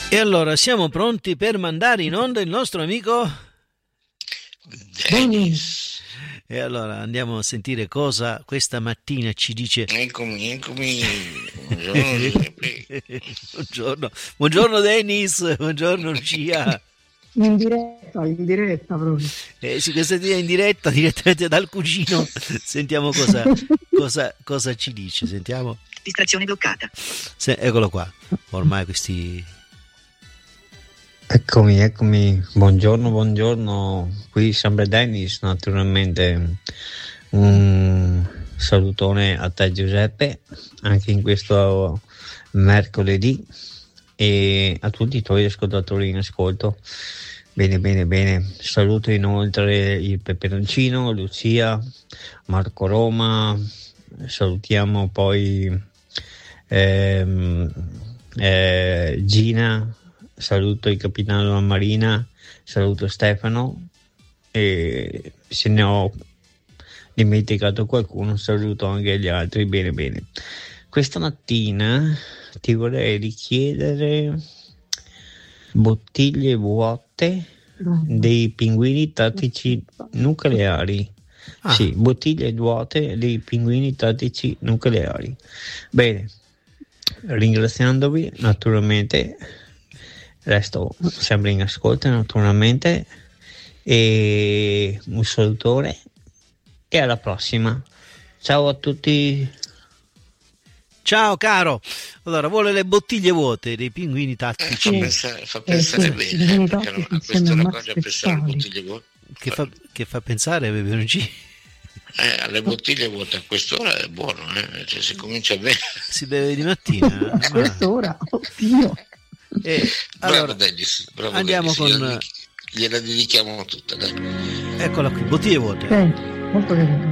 E allora siamo pronti per mandare in onda il nostro amico? Dennis. E allora andiamo a sentire cosa questa mattina ci dice. Eccomi. Buongiorno. Buongiorno Dennis, buongiorno Lucia. In diretta proprio. Sì, questa è in diretta, direttamente dal cugino. Sentiamo cosa ci dice. Sentiamo. Distrazione bloccata. Eccolo qua. Ormai questi. Eccomi. Buongiorno. Qui sempre Dennis, naturalmente. Un salutone a te Giuseppe, anche in questo mercoledì, e a tutti i tuoi ascoltatori in ascolto. Bene. Saluto inoltre il Peperoncino, Lucia, Marco Roma. Salutiamo poi Gina. Saluto il capitano Marina, saluto Stefano, e se ne ho dimenticato qualcuno saluto anche gli altri. Bene. Questa mattina ti vorrei richiedere bottiglie vuote dei pinguini tattici nucleari. Sì, bottiglie vuote dei pinguini tattici nucleari. Bene, ringraziandovi naturalmente. Resto sempre in ascolto naturalmente, e un salutone e alla prossima. Ciao a tutti. Ciao caro. Allora vuole le bottiglie vuote dei pinguini tattici. Fa pensare bene, perché a questa ora qua già pensare alle bottiglie vuote. Che fa pensare a Peperoncino? Alle bottiglie vuote a quest'ora è buono, cioè si comincia bene. Si beve di mattina. A quest'ora, oddio. Allora, bravo andiamo Dennis, con. Gliela dedichiamo tutta, dai. Eccola qui, bottiglie vuote. Molto carino.